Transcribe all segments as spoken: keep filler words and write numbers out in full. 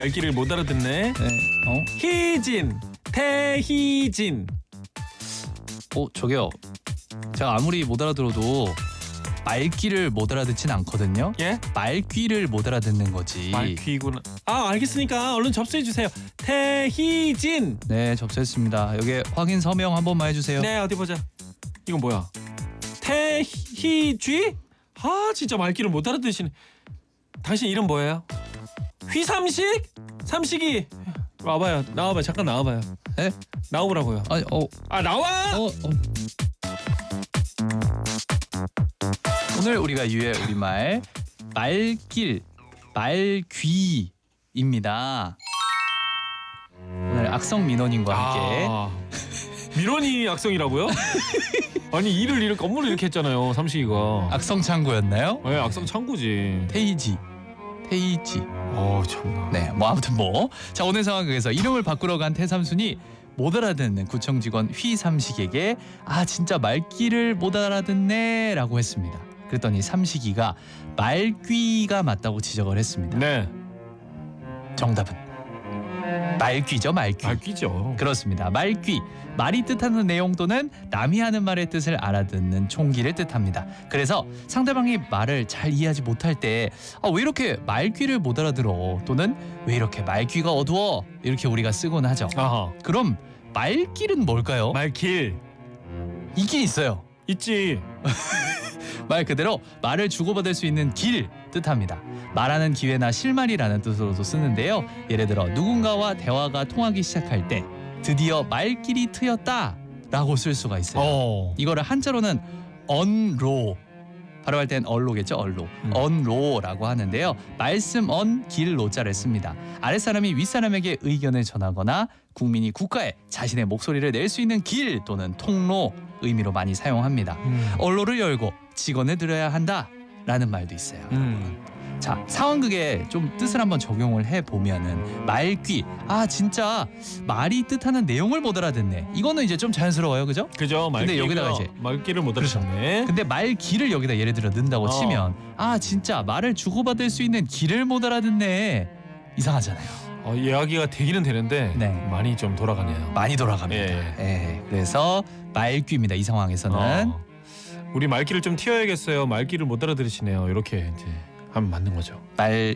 말귀를 못 알아듣네. 네. 어? 희진, 태희진. 어, 저기요. 제가 아무리 못 알아들어도 말귀를 못 알아듣진 않거든요. 예? 말귀를 못 알아듣는 거지. 말귀구나. 아, 알겠으니까 얼른 접수해 주세요. 태희진. 네, 접수했습니다. 여기 확인 서명 한 번만 해주세요. 네, 어디 보자. 이건 뭐야? 태희쥐? 아, 진짜 말귀를 못 알아듣시네. 당신 이름 뭐예요? 휘삼식? 삼식이. 와봐요. 나와봐요. 잠깐 나와봐요. 네? 나오라고요. 아니, 어, 아, 나와! 어, 어. 오늘 우리가 유의 우리말 말길, 말귀입니다. 오늘 악성 민원인과 함께 아, 민원이 악성이라고요? 아니, 일을 이렇게 업무를 이렇게 했잖아요. 삼식이가. 악성 창구였나요? 네, 악성 창구지. 테이지, 테이지. 어, 참나. 네, 뭐 아무튼 뭐. 자, 오늘 상황에서 이름을 바꾸러 간 태삼순이 못 알아듣는 구청 직원 휘삼식에게 아 진짜 말귀를 못 알아듣네 라고 했습니다. 그랬더니 삼식이가 말귀가 맞다고 지적을 했습니다. 네. 정답은 말귀죠. 말귀. 말귀죠. 그렇습니다. 말귀. 말이 뜻하는 내용 또는 남이 하는 말의 뜻을 알아듣는 총기를 뜻합니다. 그래서 상대방이 말을 잘 이해하지 못할 때 아, 왜 이렇게 말귀를 못 알아들어 또는 왜 이렇게 말귀가 어두워 이렇게 우리가 쓰곤 하죠. 아하. 그럼 말길은 뭘까요? 말길. 있긴 있어요. 있지. 말 그대로 말을 주고받을 수 있는 길 뜻합니다. 말하는 기회나 실말이라는 뜻으로도 쓰는데요. 예를 들어 누군가와 대화가 통하기 시작할 때 드디어 말길이 트였다 라고 쓸 수가 있어요. 어. 이거를 한자로는 언로, 발음할 땐 얼로겠죠. 얼로. 음. 언로라고 하는데요. 말씀 언 길로자를 씁니다. 아랫사람이 윗사람에게 의견을 전하거나 국민이 국가에 자신의 목소리를 낼 수 있는 길 또는 통로 의미로 많이 사용합니다. 음. 언로를 열고 직원을 들여야 한다 라는 말도 있어요. 음. 자, 상황극에 좀 뜻을 한번 적용을 해보면은 말귀, 아 진짜 말이 뜻하는 내용을 못 알아듣네. 이거는 이제 좀 자연스러워요, 그죠? 그죠. 근데 말귀가 여기다가 이제 말귀를 못 알아듣네. 근데 말길을 여기다 예를 들어 넣는다고 어. 치면 아 진짜 말을 주고받을 수 있는 길을 못 알아듣네. 이상하잖아요. 어, 이야기가 되기는 되는데 네. 많이 좀 돌아가네요. 많이 돌아갑니다. 예. 예, 그래서 말귀입니다. 이 상황에서는. 어. 우리 말귀를 좀 튀어야겠어요. 말귀를 못 알아들으시네요. 이렇게 이제 하면 맞는 거죠. 말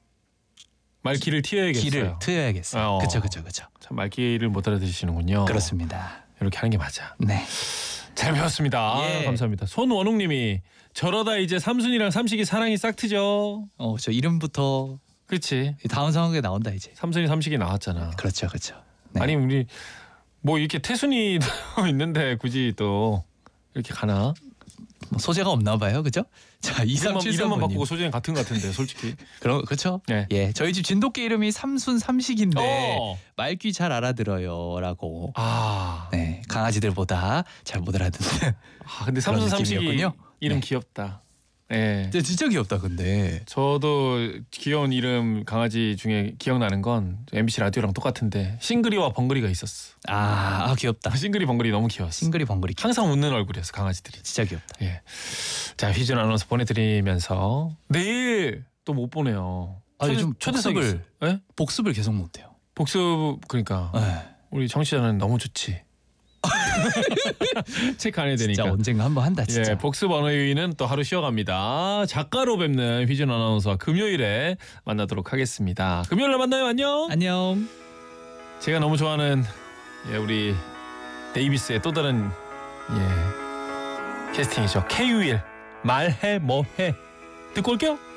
말귀를 튀어야겠어요. 길을 트여야겠어요. 어. 그렇죠, 그렇죠, 그렇죠. 참 말귀를 못 알아들으시는군요. 그렇습니다. 이렇게 하는 게 맞아. 네. 잘 배웠습니다. 예. 아, 감사합니다. 손원웅님이 저러다 이제 삼순이랑 삼식이 사랑이 싹 트죠. 어, 저 이름부터 그렇지. 다음 상황에 나온다 이제. 삼순이 삼식이 나왔잖아. 그렇죠, 그렇죠. 네. 아니 우리 뭐 이렇게 태순이 있는데 굳이 또 이렇게 가나? 뭐 소재가 없나 봐요, 그죠? 자, 이름만, 이삼칠삼 이름만 번님. 바꾸고 소재는 같은 것 같은데 솔직히. 그럼 그렇죠? 네. 예, 저희 집 진돗개 이름이 삼순 삼식인데 어. 말귀 잘 알아들어요라고. 아. 네, 강아지들보다 잘 못 알아듣는. 아 근데 그런 삼순 삼식이 느낌이었군요. 이름 네. 귀엽다. 예. 진짜, 진짜 귀엽다, 근데. 저도 귀여운 이름 강아지 중에 기억나는 건 엠비씨 라디오랑 똑같은데 싱그리와 벙그리가 있었어. 아, 아 귀엽다. 싱그리 벙그리 너무 귀여웠어. 싱그리 벙그리. 항상 웃는 얼굴이었어 강아지들이. 진짜 귀엽다. 예. 자, 휘준 아나운서 보내드리면서 내일 또 못 보내요. 아, 초대- 요즘 초대석 복습을- 있어. 예? 복습을 계속 못해요. 복습 그러니까 네. 우리 정치자는 너무 좋지. 체크 안 해야 되니까. 진짜 언젠가 한번 한다, 진짜. 예, 복습 언어유희는 또 하루 쉬어갑니다. 작가로 뵙는 휘준 아나운서와 금요일에 만나도록 하겠습니다. 금요일에 만나요. 안녕. 안녕. 제가 너무 좋아하는 예, 우리 데이비스의 또 다른 예, 캐스팅이죠. 케이윌 말해 뭐해 듣고 올게요.